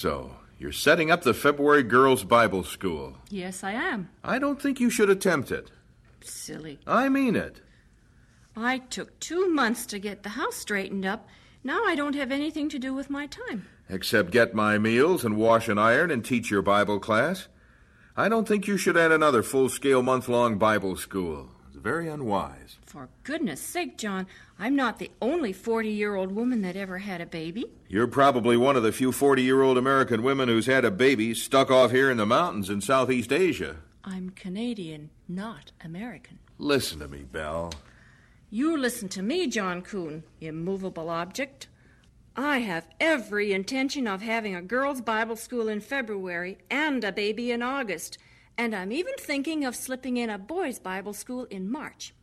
So, you're setting up the February Girls' Bible School. Yes, I am. I don't think you should attempt it. Silly. I mean it. I took 2 months to get the house straightened up. Now I don't have anything to do with my time. Except get my meals and wash and iron and teach your Bible class. I don't think you should add another full-scale month-long Bible school. It's very unwise. For goodness sake, John, I'm not the only 40-year-old woman that ever had a baby. You're probably one of the few 40-year-old American women who's had a baby stuck off here in the mountains in Southeast Asia. I'm Canadian, not American. Listen to me, Belle. You listen to me, John Kuhn, immovable object. I have every intention of having a girls' Bible school in February and a baby in August, and I'm even thinking of slipping in a boys' Bible school in March.